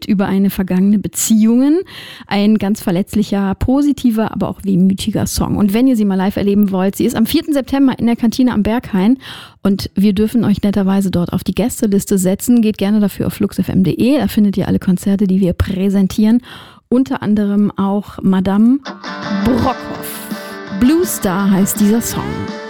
singt über eine vergangene Beziehung. Ein ganz verletzlicher, positiver, aber auch wehmütiger Song. Und wenn ihr sie mal live erleben wollt, sie ist am 4. September in der Kantine am Berghain und wir dürfen euch netterweise dort auf die Gästeliste setzen. Geht gerne dafür auf fluxfm.de, da findet ihr alle Konzerte, die wir präsentieren. Unter anderem auch Madame Brockhoff. Blue Star heißt dieser Song.